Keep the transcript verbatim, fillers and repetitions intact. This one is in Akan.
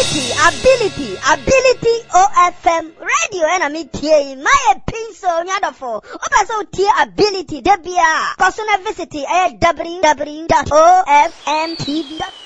ability, ability, ability O F M radio and me tie my pinso nyadofo. Opa so tie ability debia. Personal visit eh w w w dot o f m t v dot com